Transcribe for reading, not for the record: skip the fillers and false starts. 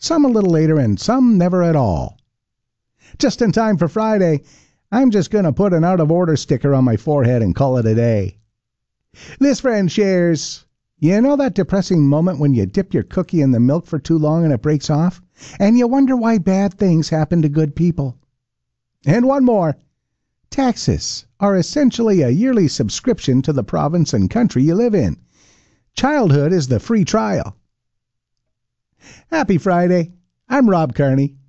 some a little later, and some never at all. Just in time for Friday. I'm just going to put an out-of-order sticker on my forehead and call it a day. This friend shares, you know that depressing moment when you dip your cookie in the milk for too long and it breaks off? And you wonder why bad things happen to good people. And one more. Taxes are essentially a yearly subscription to the province and country you live in. Childhood is the free trial. Happy Friday. I'm Rob Carney.